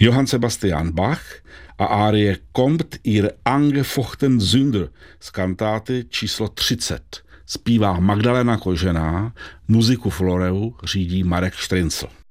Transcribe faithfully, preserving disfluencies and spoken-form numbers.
Johann Sebastian Bach a árie Kommt ihr angefochten Sünder z kantáty číslo třicet. Zpívá Magdalena Kožená, muziku Floreu řídí Marek Štryncl.